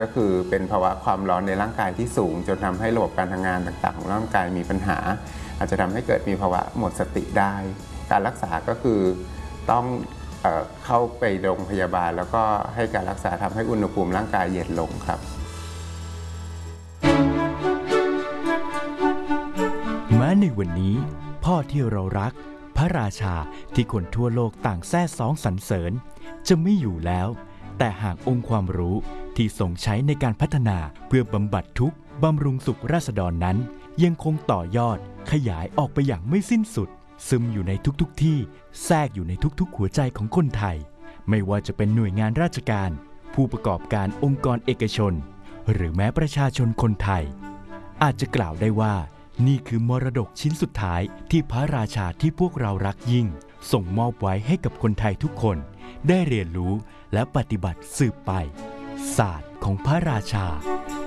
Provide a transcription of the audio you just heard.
ก็คือเป็นภาวะความร้อนในร่างกายที่สูงจนทำให้ระบบการทำงานต่างๆของร่างกายมีปัญหาอาจจะทำให้เกิดมีภาวะหมดสติได้การรักษาก็คือต้องเข้าไปโรงพยาบาลแล้วก็ให้การรักษาทำให้อุณหภูมิร่างกายเย็นลงครับแม้ในวันนี้พ่อที่เรารักพระราชาที่คนทั่วโลกต่างแซ่ซ้องสรรเสริญจะไม่อยู่แล้วแต่หากองค์ความรู้ที่ทรงใช้ในการพัฒนาเพื่อบำบัดทุกข์บำรุงสุขราษฎรนั้นยังคงต่อยอดขยายออกไปอย่างไม่สิ้นสุดซึมอยู่ในทุกที่แทรกอยู่ในทุกหัวใจของคนไทยไม่ว่าจะเป็นหน่วยงานราชการผู้ประกอบการองค์กรเอกชนหรือแม้ประชาชนคนไทยอาจจะกล่าวได้ว่านี่คือมรดกชิ้นสุดท้ายที่พระราชาที่พวกเรารักยิ่งส่งมอบไว้ให้กับคนไทยทุกคนได้เรียนรู้และปฏิบัติสืบไปศาสตร์ของพระราชา